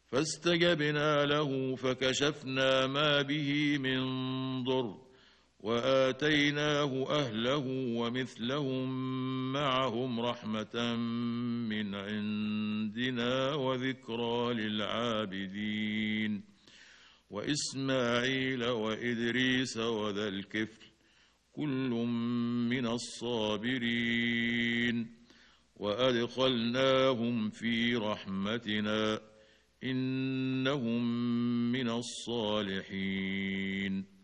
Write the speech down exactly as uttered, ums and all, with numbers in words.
فاستجبنا له فكشفنا ما به من ضر وآتيناه أهله ومثلهم معهم رحمة من عندنا وذكرى للعابدين وإسماعيل وإدريس وذا الكفل كل من الصابرين وأدخلناهم في رحمتنا إنهم من الصالحين